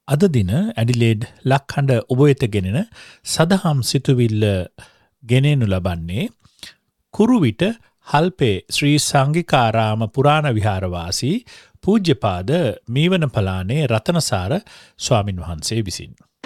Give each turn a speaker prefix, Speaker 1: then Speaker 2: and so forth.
Speaker 1: අද දින ඇඩිලේඩ් ලක්හඬ ඔබ වෙත ගෙනෙන සදහම් සිතුවිල්ල ගෙනෙනු ලබන්නේ කුරුවිට හල්පේ ශ්‍රී සංඝිකාරාම පුරාණ විහාරවාසී පූජ්‍යපාද මීවන පලානේ රතනසාර ස්වාමින් වහන්සේ විසින්.